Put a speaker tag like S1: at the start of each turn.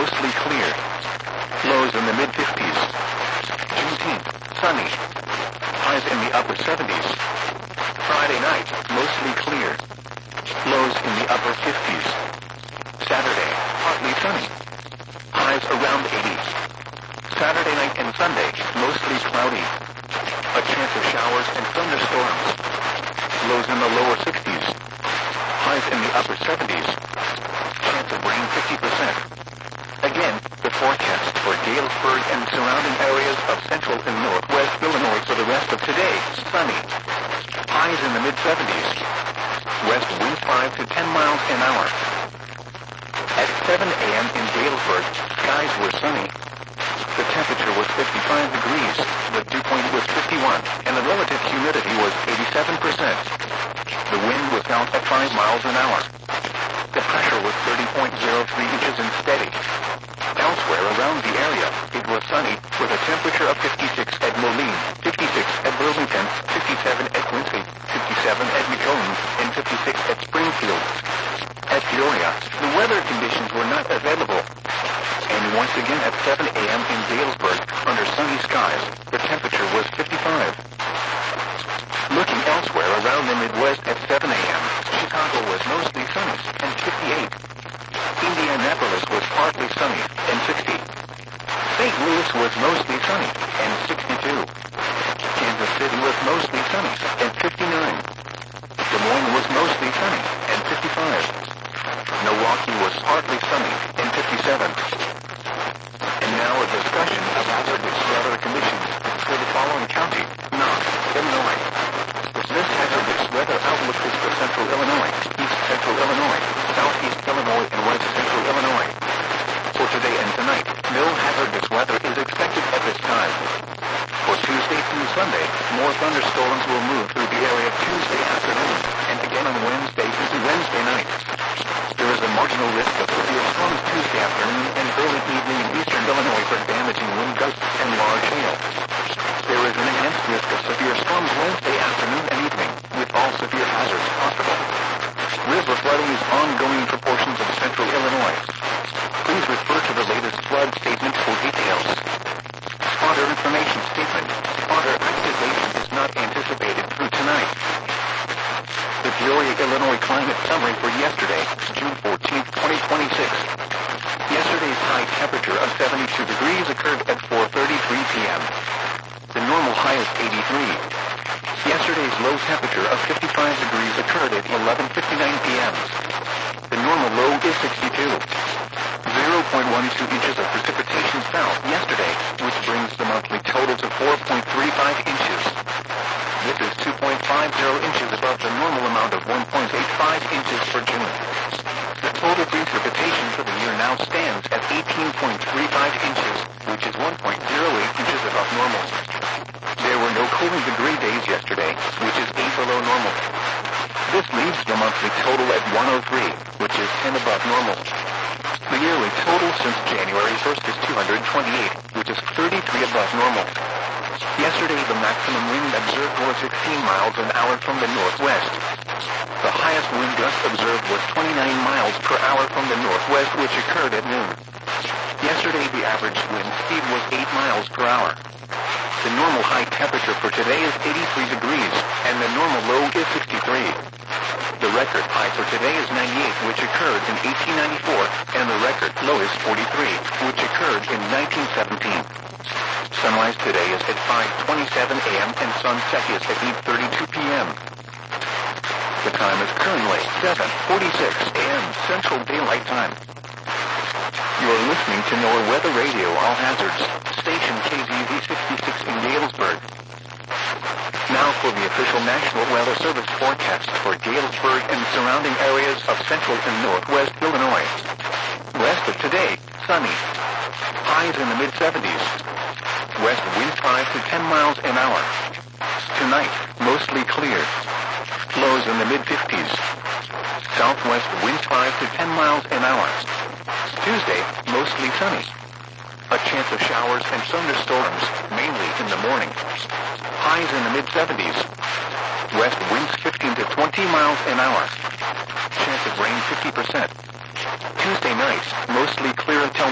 S1: mostly clear. Lows in the mid-50s. Juneteenth, sunny. Highs in the upper 70s. Friday night, mostly clear. Lows in the upper 50s. Saturday, partly sunny. Highs around 80s. Saturday night and Sunday, mostly cloudy. A chance of showers and thunderstorms. Lows in the lower 60s. Highs in the upper 70s. Chance of rain 50%. Again, the forecast for Galesburg and surrounding areas of central and northwest Illinois for the rest of today, sunny. Highs in the mid-70s. West winds 5 to 10 miles an hour. At 7 a.m. in Galesburg, skies were sunny. The temperature was 55 degrees, the dew point was 51, and the relative humidity was 87%. The wind was out at 5 miles an hour. The pressure was 30.03 inches and steady. Elsewhere around the area, it was sunny, with a temperature of 56 at Moline, 56 at Burlington, 57 at Quincy, 57 at Macomb, and 56 at Springfield. At Peoria, the weather conditions were not available. And once again at 7 a.m. in Galesburg, under sunny skies, the temperature was 55. Looking elsewhere around the Midwest at 7 a.m., Chicago was mostly sunny, and 58. Indianapolis was partly sunny, and 60. St. Louis was mostly sunny, and 62. Kansas City was mostly sunny, and 59. Des Moines was mostly sunny, and 55. Milwaukee was partly sunny, and 57. And now a discussion of hazardous weather conditions for the following county, Knox, Illinois. This hazardous weather outlook is for central Illinois, east central Illinois, southeast Illinois, and west central Illinois. For today and tonight, no hazardous weather is expected at this time. For Tuesday through Sunday, more thunderstorms will move through the area Tuesday afternoon, and again on Wednesday into Wednesday night. There is a marginal risk of severe storms Tuesday afternoon and early evening in eastern Illinois for damaging wind gusts and large hail. There is an enhanced risk of severe storms Wednesday afternoon and evening, with all severe hazards possible. River flooding is ongoing in portions of central Illinois. Please refer to the latest flood statement for details. Spotter information statement. Spotter activation is not anticipated through tonight. The Peoria, Illinois climate summary for yesterday, June 14, 2026. Yesterday's high temperature of 72 degrees occurred at 4:33 p.m. The normal high is 83. Yesterday's low temperature of 55 degrees occurred at 11:59 p.m. The normal low is 62. 0.12 inches of precipitation fell yesterday, which brings the monthly total to 4.35 inches. This is 2.50 inches above the normal amount of 1.85 inches for June. The total precipitation for the year now stands at 18.35 inches, which is 1.08 inches above normal. There were no cooling degree days yesterday, which is 8 below normal. This leaves the monthly total at 103, which is 10 above normal. The yearly total since January 1st is 228, which is 33 above normal. Yesterday, the maximum wind observed was 16 miles an hour from the northwest. The highest wind gust observed was 29 miles per hour from the northwest, which occurred at noon. Yesterday, the average wind speed was 8 miles per hour. The normal high temperature for today is 83 degrees, and the normal low is 63. The record high for today is 98, which occurred in 1894, and the record low is 43, which occurred in 1917. Sunrise today is at 5:27 a.m. and sunset is at 8:32 p.m. The time is currently 7:46 a.m. Central Daylight Time. You are listening to NOAA Weather Radio All Hazards, station KZUV 66 in Galesburg. Now for the official National Weather Service forecast for Galesburg and surrounding areas of central and northwest Illinois. West of today, sunny. Highs in the mid-70s. West winds 5 to 10 miles an hour. Tonight, mostly clear. Lows in the mid-50s. Southwest winds 5 to 10 miles an hour. Tuesday, mostly sunny. A chance of showers and thunderstorms, mainly in the morning. Highs in the mid-70s. West winds 15 to 20 miles an hour. Chance of rain 50%. Tuesday night, mostly clear until